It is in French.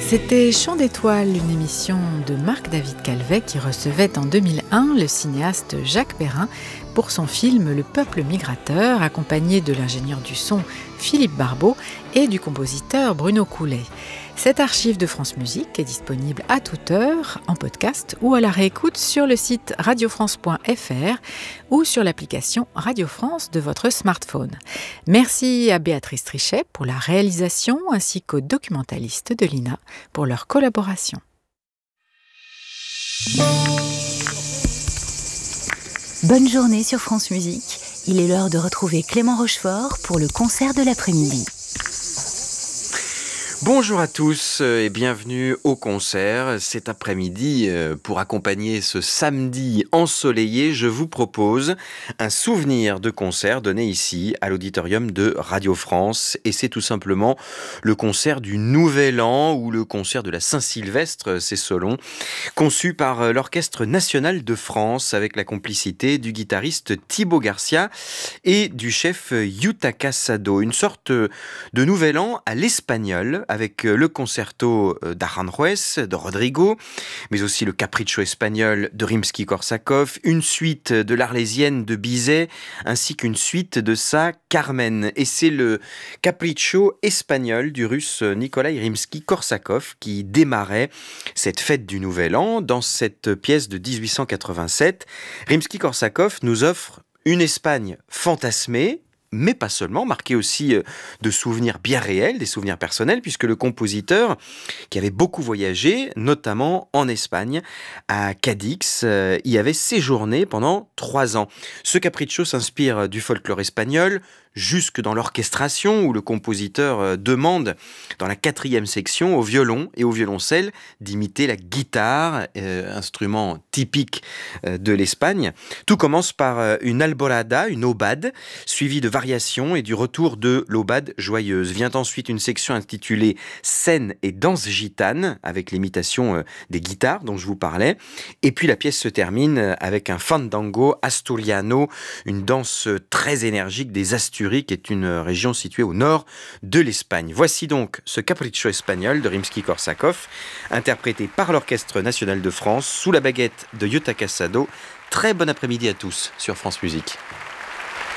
C'était Chant d'étoiles, une émission de Marc-David Calvet qui recevait en 2001 le cinéaste Jacques Perrin pour son film Le Peuple migrateur, accompagné de l'ingénieur du son Philippe Barbeau et du compositeur Bruno Coulet. Cette archive de France Musique est disponible à toute heure, en podcast ou à la réécoute sur le site radiofrance.fr ou sur l'application Radio France de votre smartphone. Merci à Béatrice Trichet pour la réalisation ainsi qu'aux documentalistes de l'INA pour leur collaboration. Bonne journée sur France Musique. Il est l'heure de retrouver Clément Rochefort pour le concert de l'après-midi. Bonjour à tous et bienvenue au concert. Cet après-midi, pour accompagner ce samedi ensoleillé, je vous propose un souvenir de concert donné ici à l'auditorium de Radio France. Et c'est tout simplement le concert du Nouvel An ou le concert de la Saint-Sylvestre, c'est selon, conçu par l'Orchestre National de France avec la complicité du guitariste Thibaut Garcia et du chef Yutaka Sado. Une sorte de Nouvel An à l'espagnol, avec le concerto d'Aranjuez de Rodrigo, mais aussi le capriccio espagnol de Rimsky-Korsakov, une suite de l'Arlésienne de Bizet, ainsi qu'une suite de sa Carmen. Et c'est le capriccio espagnol du russe Nikolai Rimsky-Korsakov qui démarrait cette fête du Nouvel An. Dans cette pièce de 1887, Rimsky-Korsakov nous offre une Espagne fantasmée, mais pas seulement, marqué aussi de souvenirs bien réels, des souvenirs personnels, puisque le compositeur, qui avait beaucoup voyagé, notamment en Espagne, à Cadix, y avait séjourné pendant 3 ans. Ce capriccio s'inspire du folklore espagnol, jusque dans l'orchestration, où le compositeur demande, dans la 4e section, au violon et au violoncelle, d'imiter la guitare, instrument typique de l'Espagne. Tout commence par une alborada, une aubade, suivie de variations et du retour de l'aubade joyeuse. Vient ensuite une section intitulée Scène et danse gitane, avec l'imitation des guitares dont je vous parlais. Et puis la pièce se termine avec un fandango asturiano, une danse très énergique des Asturies, qui est une région située au nord de l'Espagne. Voici donc ce capriccio espagnol de Rimsky-Korsakov, interprété par l'Orchestre National de France, sous la baguette de Yutaka Sado. Très bon après-midi à tous sur France Musique.